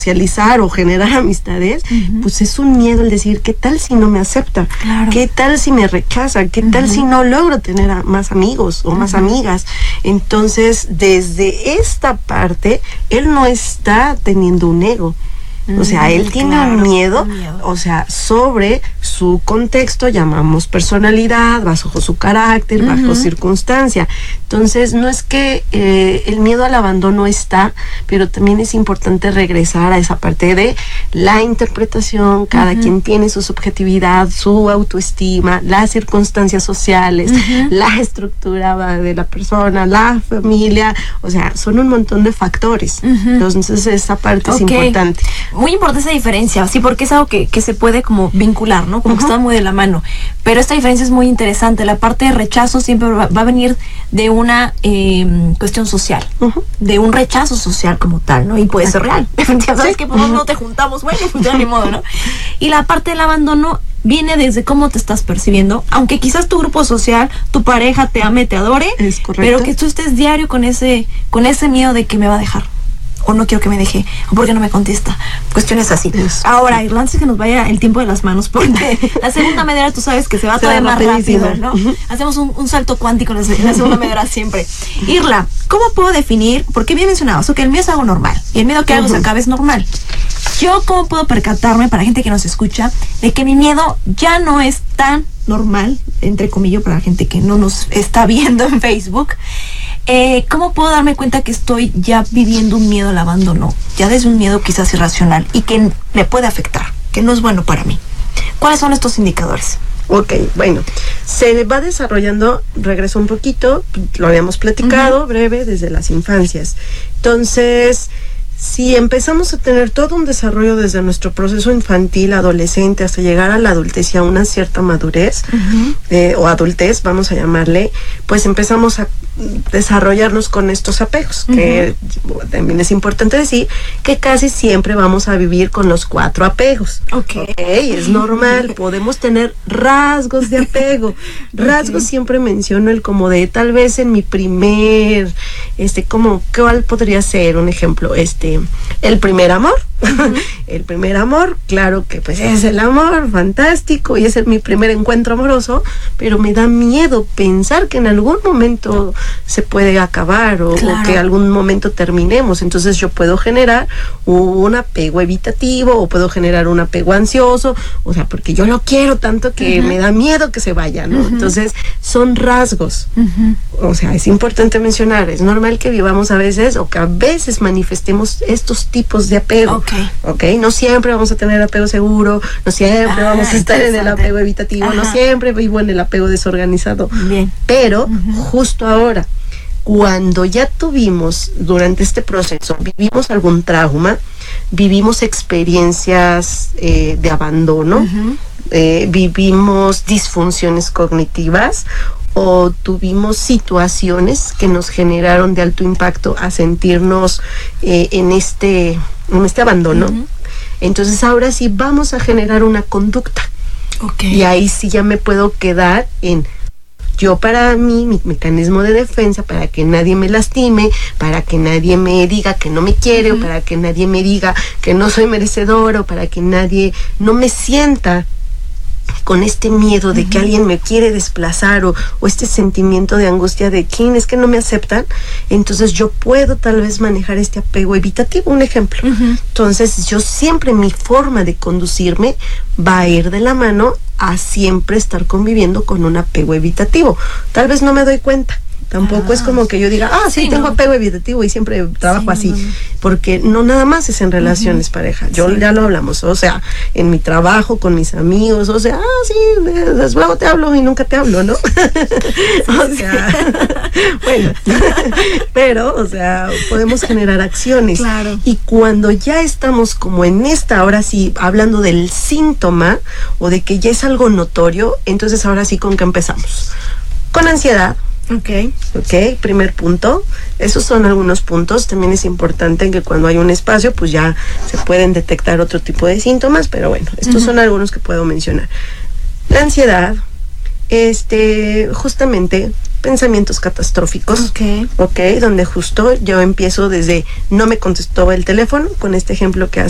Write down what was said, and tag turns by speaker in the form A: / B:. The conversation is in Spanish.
A: socializar o generar amistades, pues es un miedo el decir, ¿qué tal si no me acepta?
B: Claro.
A: ¿Qué tal si me rechaza? ¿Qué tal si no logro tener más amigos o más amigas? Entonces, desde esta parte, él no está teniendo un ego. O sea, él tiene un miedo, o sea, sobre su contexto, llamamos personalidad, bajo su carácter, bajo circunstancia. Entonces, no es que el miedo al abandono está, pero también es importante regresar a esa parte de la interpretación. Cada quien tiene su subjetividad, su autoestima, las circunstancias sociales, la estructura de la persona, la familia, o sea, son un montón de factores. Entonces, esa parte es importante.
B: Muy importante esa diferencia, sí, porque es algo que se puede como vincular, ¿no? Como que está muy de la mano. Pero esta diferencia es muy interesante. La parte de rechazo siempre va a venir de una cuestión social, de un rechazo social como tal, ¿no? Y puede ser real. ¿Sabes que pues no te juntamos? Bueno, pues ya ni modo, ¿no? Y la parte del abandono viene desde cómo te estás percibiendo, aunque quizás tu grupo social, tu pareja te ame, te adore,
A: es correcto,
B: pero que tú estés diario con ese miedo de que me va a dejar, o no quiero que me deje, o porque no me contesta, cuestiones así. Ahora, Irlanda, antes que nos vaya el tiempo de las manos, porque la segunda media hora tú sabes que se va todavía más rápido, ¿no? Hacemos un salto cuántico en la segunda media hora siempre. Irla, ¿cómo puedo definir? Porque bien mencionabas, que el miedo es algo normal, y el miedo que algo se acabe es normal. Yo, ¿cómo puedo percatarme, para gente que nos escucha, de que mi miedo ya no es tan normal, entre comillas, para la gente que no nos está viendo en Facebook? ¿Cómo puedo darme cuenta que estoy ya viviendo un miedo al abandono? Ya desde un miedo quizás irracional y que me puede afectar, que no es bueno para mí. ¿Cuáles son estos indicadores?
A: Ok, bueno, se va desarrollando, regreso un poquito, lo habíamos platicado breve, desde las infancias. Entonces, si empezamos a tener todo un desarrollo desde nuestro proceso infantil, adolescente, hasta llegar a la adultez y a una cierta madurez, o adultez, vamos a llamarle, pues empezamos a desarrollarnos con estos apegos, que también es importante decir que casi siempre vamos a vivir con los 4 apegos. Es normal, podemos tener rasgos de apego. Rasgos siempre menciono el como de tal vez en mi primer, como, ¿cuál podría ser un ejemplo? El primer amor. El primer amor, claro que pues es el amor fantástico y ese es mi primer encuentro amoroso, pero me da miedo pensar que en algún momento se puede acabar o que algún momento terminemos. Entonces yo puedo generar un apego evitativo o puedo generar un apego ansioso, o sea, porque yo lo quiero tanto que me da miedo que se vaya, ¿no? Entonces son rasgos. O sea, es importante mencionar, es normal que vivamos a veces o que a veces manifestemos estos tipos de apego. No siempre vamos a tener apego seguro, no siempre vamos a estar en el apego evitativo, no siempre vivo en el apego desorganizado. Pero justo ahora, cuando ya tuvimos, durante este proceso, vivimos algún trauma, vivimos experiencias de abandono, vivimos disfunciones cognitivas, o tuvimos situaciones que nos generaron de alto impacto a sentirnos en este abandono. Entonces ahora sí vamos a generar una conducta. Y ahí sí ya me puedo quedar en yo, para mí, mi mecanismo de defensa, para que nadie me lastime, para que nadie me diga que no me quiere, o para que nadie me diga que no soy merecedora, o para que nadie no me sienta con este miedo de que alguien me quiere desplazar o este sentimiento de angustia de quién es que no me aceptan. Entonces yo puedo tal vez manejar este apego evitativo, un ejemplo. Entonces yo siempre, mi forma de conducirme va a ir de la mano a siempre estar conviviendo con un apego evitativo. Tal vez no me doy cuenta. Tampoco es como que yo diga, sí, tengo apego evitativo y siempre trabajo así. Porque no nada más es en relaciones pareja. Ya lo hablamos, o sea, en mi trabajo, con mis amigos, o sea, luego te hablo y nunca te hablo, ¿no? O sea, bueno, pero, o sea, podemos generar acciones. Y cuando ya estamos como en esta, ahora sí, hablando del síntoma o de que ya es algo notorio, entonces ahora sí, ¿con qué empezamos? Con ansiedad. Primer punto. Esos son algunos puntos. También es importante que cuando hay un espacio, pues ya se pueden detectar otro tipo de síntomas, pero bueno, estos son algunos que puedo mencionar. La ansiedad, justamente pensamientos catastróficos, donde justo yo empiezo desde no me contestó el teléfono, con este ejemplo que